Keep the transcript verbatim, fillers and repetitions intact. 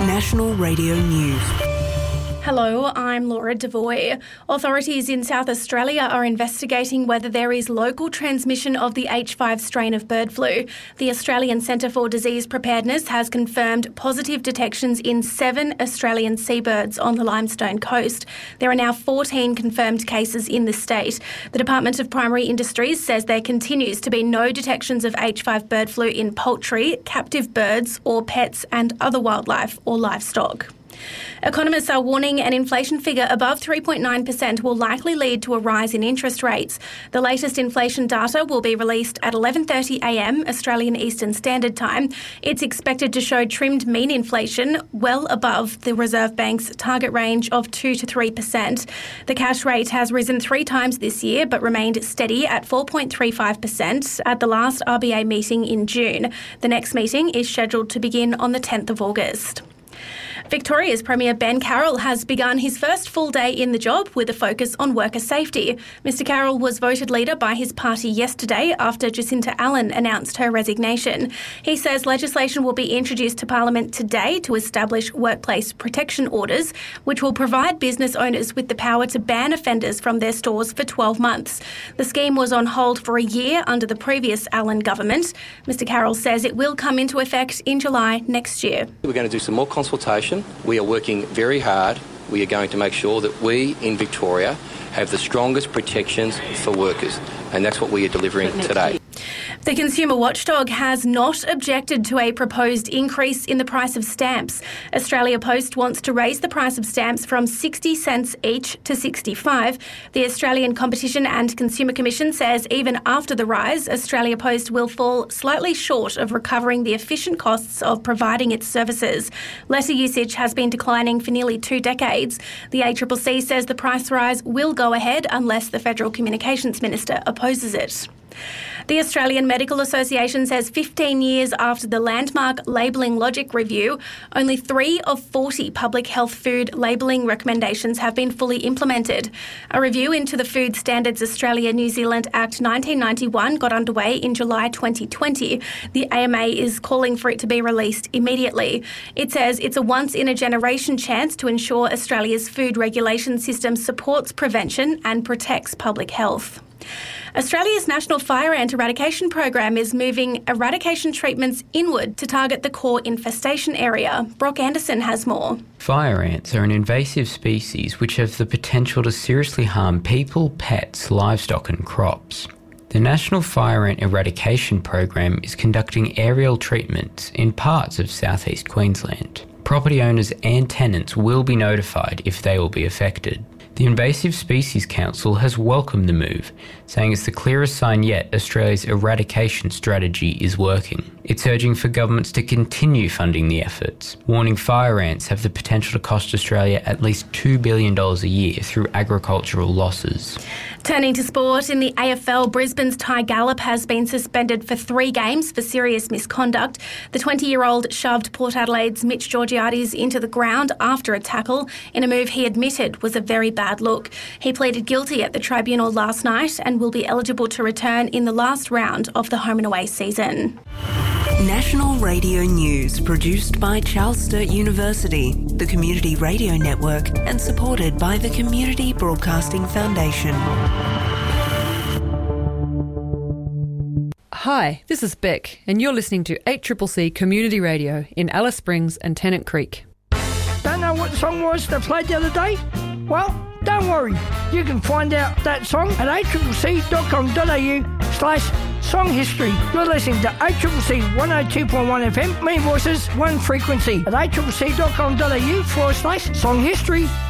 National Radio News. Hello, I'm Laura Devoy. Authorities in South Australia are investigating whether there is local transmission of the H five strain of bird flu. The Australian Centre for Disease Preparedness has confirmed positive detections in seven Australian seabirds on the Limestone Coast. There are now fourteen confirmed cases in the state. The Department of Primary Industries says there continues to be no detections of H five bird flu in poultry, captive birds or pets and other wildlife or livestock. Economists are warning an inflation figure above three point nine percent will likely lead to a rise in interest rates. The latest inflation data will be released at eleven thirty a m Australian Eastern Standard Time. It's expected to show trimmed mean inflation well above the Reserve Bank's target range of two to three percent. The cash rate has risen three times this year but remained steady at four point three five percent at the last R B A meeting in June. The next meeting is scheduled to begin on the tenth of August. Victoria's Premier Ben Carroll has begun his first full day in the job with a focus on worker safety. Mister Carroll was voted leader by his party yesterday after Jacinta Allen announced her resignation. He says legislation will be introduced to Parliament today to establish workplace protection orders, which will provide business owners with the power to ban offenders from their stores for twelve months. The scheme was on hold for a year under the previous Allen government. Mister Carroll says it will come into effect in July next year. We're going to do some more consultation. We are working very hard. We are going to make sure that we in Victoria have the strongest protections for workers, and that's what we are delivering today. The Consumer Watchdog has not objected to a proposed increase in the price of stamps. Australia Post wants to raise the price of stamps from sixty cents each to sixty-five. The Australian Competition and Consumer Commission says even after the rise, Australia Post will fall slightly short of recovering the efficient costs of providing its services. Letter usage has been declining for nearly two decades. The A C C C says the price rise will go ahead unless the Federal Communications Minister opposes it. The Australian Medical Association says fifteen years after the landmark Labelling Logic review, only three of forty public health food labelling recommendations have been fully implemented. A review into the Food Standards Australia-New Zealand Act nineteen ninety-one got underway in July twenty twenty. The A M A is calling for it to be released immediately. It says it's a once-in-a-generation chance to ensure Australia's food regulation system supports prevention and protects public health. Australia's National Fire Ant Eradication Program is moving eradication treatments inward to target the core infestation area. Brock Anderson has more. Fire ants are an invasive species which have the potential to seriously harm people, pets, livestock and crops. The National Fire Ant Eradication Program is conducting aerial treatments in parts of southeast Queensland. Property owners and tenants will be notified if they will be affected. The Invasive Species Council has welcomed the move, saying it's the clearest sign yet Australia's eradication strategy is working. It's urging for governments to continue funding the efforts, warning fire ants have the potential to cost Australia at least two billion dollars a year through agricultural losses. Turning to sport, in the A F L, Brisbane's Ty Gallop has been suspended for three games for serious misconduct. The twenty-year-old shoved Port Adelaide's Mitch Georgiades into the ground after a tackle in a move he admitted was a very bad look. He pleaded guilty at the tribunal last night and will be eligible to return in the last round of the home and away season. National Radio News, produced by Charles Sturt University, the Community Radio Network, and supported by the Community Broadcasting Foundation. Hi, this is Beck, and you're listening to eight C C C Community Radio in Alice Springs and Tennant Creek. Don't know what the song was they played the other day? Well, don't worry. You can find out that song at a c c c dot com dot a u slash song history. You're listening to A C C C one oh two point one F M, many voices, one frequency at a c c c dot com dot a u forward slash song history.